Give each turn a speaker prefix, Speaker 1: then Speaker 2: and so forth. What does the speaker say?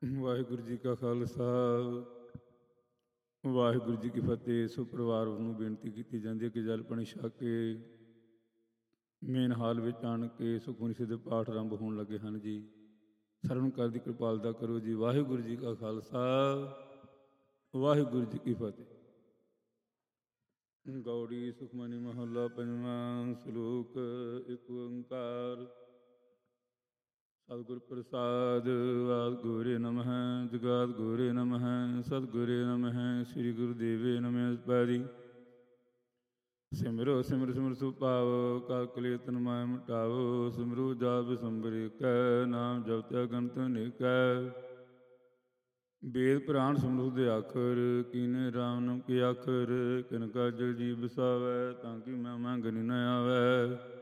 Speaker 1: ਵਾਹਿਗੁਰੂ ਜੀ ਕਾ ਖਾਲਸਾ ਵਾਹਿਗੁਰੂ ਜੀ ਕੀ ਫਤਿਹ। ਸੋ ਪਰਿਵਾਰ ਨੂੰ ਬੇਨਤੀ ਕੀਤੀ ਜਾਂਦੀ ਹੈ ਕਿ ਜਲ ਪਾਣੀ ਛਕ ਕੇ ਮੇਨ ਹਾਲ ਵਿੱਚ ਆਣ ਕੇ ਸੁਖਮਨੀ ਸਾਹਿਬ ਦੇ ਪਾਠ ਆਰੰਭ ਹੋਣ ਲੱਗੇ ਹਨ ਜੀ। ਸਰਵਣ ਕਰ ਦੀ ਕਿਰਪਾਲਤਾ ਕਰੋ ਜੀ। ਵਾਹਿਗੁਰੂ ਜੀ ਕਾ ਖਾਲਸਾ ਵਾਹਿਗੁਰੂ ਜੀ ਕੀ ਫਤਿਹ। ਗੌੜੀ ਸੁਖਮਨੀ ਮਹੱਲਾ ਪੰਜਵਾਂ। ਸ਼ਲੋਕ ਇੱਕ ਓੰਕਾਰ। ਸਤਿਗੁਰ ਪ੍ਰਸਾਦ। ਵਾਹਿਗੁਰੂ ਨਮః ਜਗਾਤ ਗੁਰੇ ਨਮః ਸਤਿਗੁਰੇ ਨਮঃ ਸ੍ਰੀ ਗੁਰੂ ਦੇਵੇ ਨਮः ਪੈਰੀ। ਸਿਮਰੋ ਸਿਮਰ ਸਿਮਰ ਸੁਭਾਵ ਕਾਲ ਕਲੇਸ਼ ਤਨ ਮਾਇਆ ਮਿਟਾਵੋ। ਸਿਮਰੋ ਜਾਪ ਬਿਸੰਬਰ ਏਕੈ ਨਾਮ ਜਪਤਿ ਅਗਣਿਤ ਅਨੇਕੈ। ਵੇਦ ਪੁਰਾਣ ਸਿਮਰੋ ਦੇ ਆਖਰ ਕੀਨੇ ਰਾਮ ਨਾਮ ਕੇ ਆਖਰ। ਕਿਨ ਕਾਜਲ ਜੀ ਬਸਾਵੈ ਤਾਂ ਕਿ ਮੈਂ ਮੰਗ ਨ ਆਵੈ।